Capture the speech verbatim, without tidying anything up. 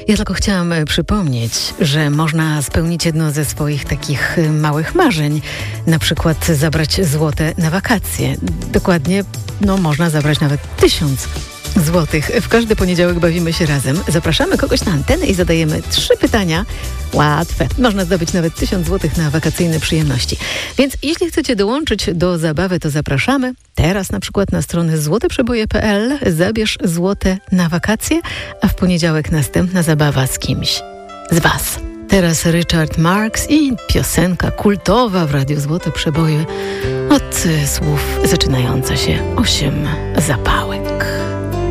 Ja tylko chciałam przypomnieć, że można spełnić jedno ze swoich takich małych marzeń. Na przykład zabrać złote na wakacje. Dokładnie, no można zabrać nawet tysiąc złotych. W każdy poniedziałek bawimy się razem. Zapraszamy kogoś na antenę i zadajemy trzy pytania. Łatwe. Można zdobyć nawet tysiąc złotych na wakacyjne przyjemności. Więc jeśli chcecie dołączyć do zabawy, to zapraszamy. Teraz na przykład na stronę złote przeboje kropka p l zabierz złote na wakacje, a w poniedziałek następna zabawa z kimś z was. Teraz Richard Marx i piosenka kultowa w Radiu Złote Przeboje od słów zaczynająca się osiem zapałek.